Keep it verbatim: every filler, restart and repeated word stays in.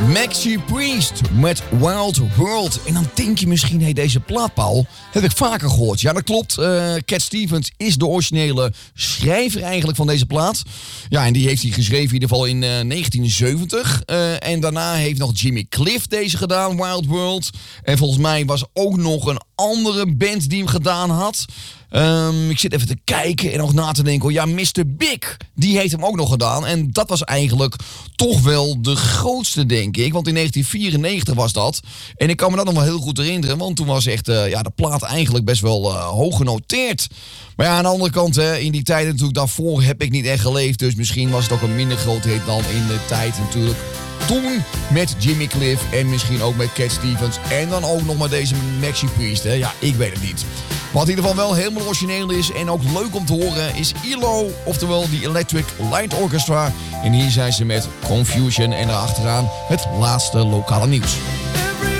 Maxi Priest met Wild World. En dan denk je misschien, hey, deze plaat, Paul, heb ik vaker gehoord. Ja, dat klopt. Uh, Cat Stevens is de originele schrijver eigenlijk van deze plaat. Ja, en die heeft hij geschreven in ieder geval in uh, negentien zeventig. Uh, en daarna heeft nog Jimmy Cliff deze gedaan, Wild World. En volgens mij was ook nog een andere band die hem gedaan had. Um, ik zit even te kijken en nog na te denken. Oh ja, mister Big, die heeft hem ook nog gedaan. En dat was eigenlijk toch wel de grootste, denk ik. Want in negentien vierennegentig was dat. En ik kan me dat nog wel heel goed herinneren. Want toen was echt uh, ja, de plaat eigenlijk best wel uh, hoog genoteerd. Maar ja, aan de andere kant, hè, in die tijd natuurlijk daarvoor heb ik niet echt geleefd. Dus misschien was het ook een minder groot hit dan in de tijd natuurlijk. Toen met Jimmy Cliff en misschien ook met Cat Stevens. En dan ook nog met deze Maxi Priest. Hè. Ja, ik weet het niet. Wat in ieder geval wel helemaal origineel is en ook leuk om te horen is E L O, oftewel die Electric Light Orchestra. En hier zijn ze met Confusion en erachteraan het laatste lokale nieuws.